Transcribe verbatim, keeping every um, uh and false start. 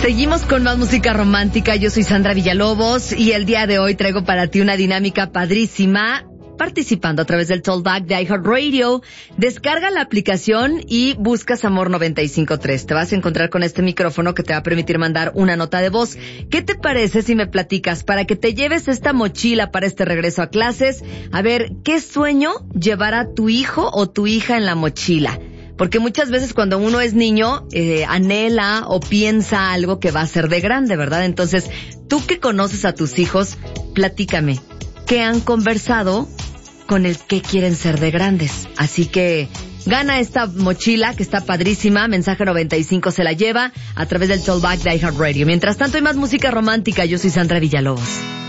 Seguimos con más música romántica. Yo soy Sandra Villalobos y el día de hoy traigo para ti una dinámica padrísima. Participando a través del Talkback de iHeartRadio, descarga la aplicación y buscas Amor noventa y cinco punto tres. Te vas a encontrar con este micrófono que te va a permitir mandar una nota de voz. ¿Qué te parece si me platicas para que te lleves esta mochila para este regreso a clases? A ver, ¿qué sueño llevará tu hijo o tu hija en la mochila? Porque muchas veces cuando uno es niño, eh, anhela o piensa algo que va a ser de grande, ¿verdad? Entonces, tú que conoces a tus hijos, platícame, ¿qué han conversado con el qué quieren ser de grandes? Así que gana esta mochila que está padrísima. Mensaje noventa y cinco se la lleva a través del Talkback de iHeartRadio. Mientras tanto hay más música romántica. Yo soy Sandra Villalobos.